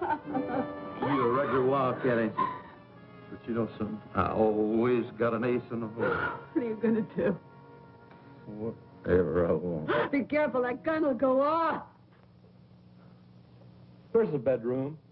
You're a regular wildcat, ain't you? But you know something? I always got an ace in the hole. What are you gonna do? Whatever I want. Be careful, that gun will go off. Where's the bedroom?